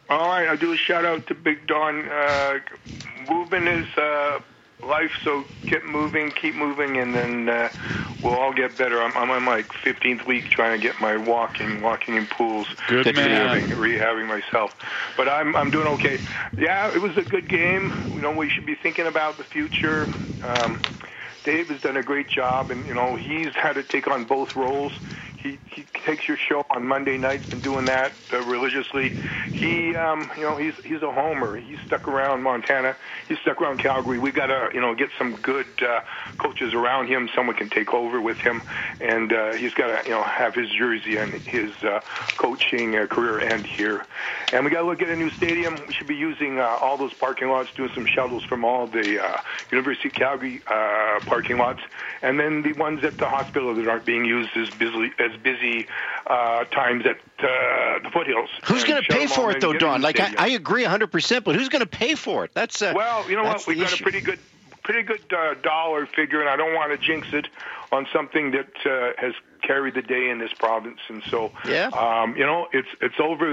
All right, I'll do a shout-out to Big Don. Movement is life, so get moving, keep moving, and then we'll all get better. I'm on my 15th week trying to get my walking in pools. Good man. Rehabbing myself. But I'm doing okay. Yeah, it was a good game. We should be thinking about the future. Dave has done a great job, and he's had to take on both roles. He takes your show on Monday nights, been doing that religiously. He's a homer. He's stuck around Montana. He's stuck around Calgary. We got to get some good coaches around him. Someone can take over with him, and he's got to have his jersey and his coaching career end here. And we got to look at a new stadium. We should be using all those parking lots, doing some shuttles from all the University of Calgary parking lots, and then the ones at the hospital that aren't being used as busy times at the foothills. Who's going to pay for it, though, Don? Like, I agree 100%, but who's going to pay for it? That's well, you know what? We got a pretty good dollar figure, and I don't want to jinx it on something that has carried the day in this province, and so it's over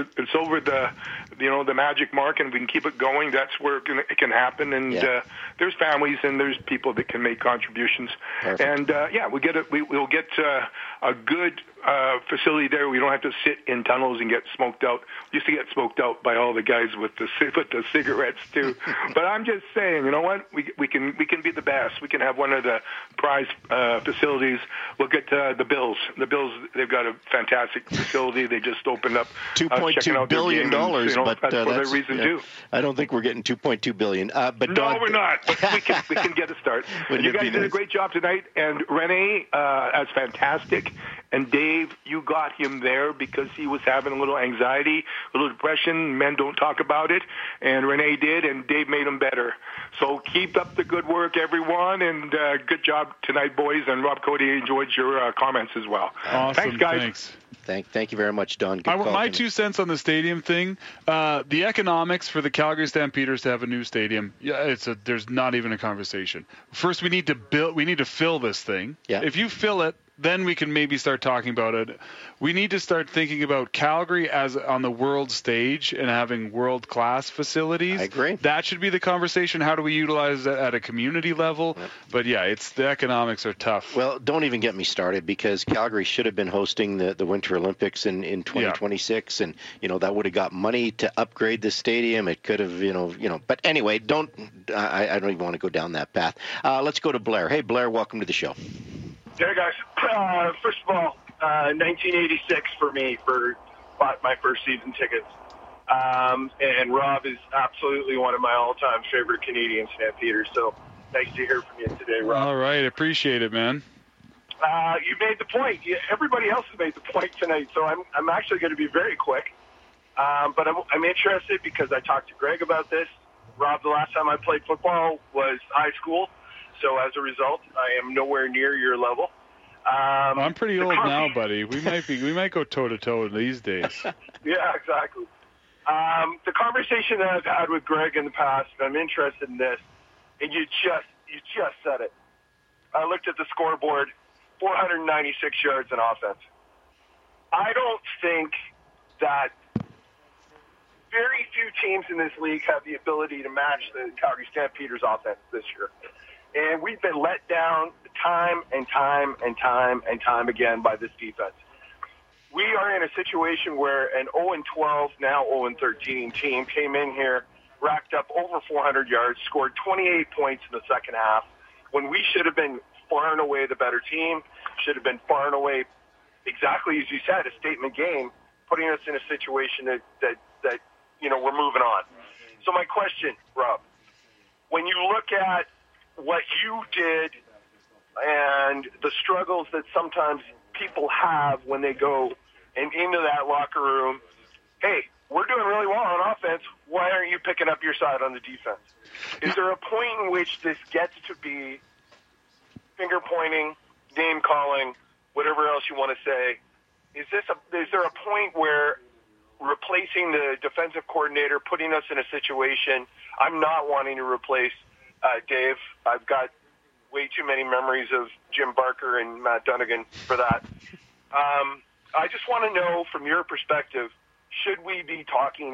the magic mark, and if we can keep it going, that's where it can happen. And there's families and there's people that can make contributions. Perfect. And we'll get a good facility there. We don't have to sit in tunnels and get smoked out. We used to get smoked out by all the guys with the cigarettes too. But I'm just saying, you know what? We can be the best. We can have one of the prize facilities. Look at the Bills. The Bills, they've got a fantastic facility. They just opened up $2.2 billion. But that's for their reason too. I don't think we're getting $2.2 billion. But no, we're not. But we can get a start. And you guys did a great job tonight. And Renee, that's fantastic. And Dave, you got him there because he was having a little anxiety, a little depression. Men don't talk about it. And Renee did, and Dave made him better. So keep up the good work, everyone, and good job tonight, boys. And Rob Cody enjoyed your comments as well. Awesome. Thanks, guys. Thank you very much, Don. My 2 cents on the stadium thing. The economics for the Calgary Stampeders to have a new stadium, there's not even a conversation. First, we need to fill this thing. Yeah. If you fill it, then we can maybe start talking about it. We need to start thinking about Calgary as on the world stage and having world-class facilities. I agree. That should be the conversation. How do we utilize that at a community level? Yep. But the economics are tough. Well, don't even get me started because Calgary should have been hosting the Winter Olympics in 2026, and that would have got money to upgrade the stadium. It could have, But anyway, I don't even want to go down that path. Let's go to Blair. Hey, Blair, welcome to the show. Hey, guys. First of all, 1986 for me bought my first season tickets. And Rob is absolutely one of my all-time favorite Canadian Stampeders. So nice to hear from you today, Rob. All right. Appreciate it, man. You made the point. Everybody else has made the point tonight, so I'm actually going to be very quick. But I'm interested because I talked to Greg about this. Rob, the last time I played football was high school. So as a result, I am nowhere near your level. I'm pretty old now, buddy. We might go toe to toe these days. Yeah, exactly. The conversation that I've had with Greg in the past, I'm interested in this, and you just said it. I looked at the scoreboard, 496 yards in offense. I don't think that very few teams in this league have the ability to match the Calgary Stampeders offense this year. And we've been let down time and time and time and time again by this defense. We are in a situation where an 0-12, now 0-13 team came in here, racked up over 400 yards, scored 28 points in the second half, when we should have been far and away the better team, should have been far and away, exactly as you said, a statement game, putting us in a situation that we're moving on. So my question, Rob, when you look at what you did and the struggles that sometimes people have when they go and into that locker room, hey, we're doing really well on offense. Why aren't you picking up your side on the defense? Is there a point in which this gets to be finger pointing, name calling, whatever else you want to say? Is there a point where replacing the defensive coordinator, putting us in a situation, I'm not wanting to replace Dave. I've got way too many memories of Jim Barker and Matt Dunnigan for that. I just want to know from your perspective, should we be talking